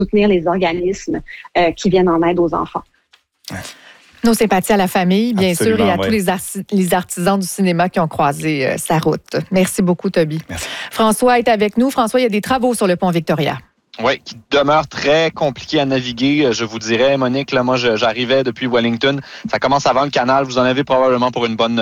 soutenir les organismes qui viennent en aide aux enfants. Nos sympathies à la famille, bien Absolument, sûr, et à oui. tous les artisans du cinéma qui ont croisé sa route. Merci beaucoup, Toby. Merci. François est avec nous. François, il y a des travaux sur le pont Victoria. Oui, qui demeure très compliqué à naviguer. Je vous dirais, Monique, là, moi, j'arrivais depuis Wellington. Ça commence avant le canal. Vous en avez probablement pour une bonne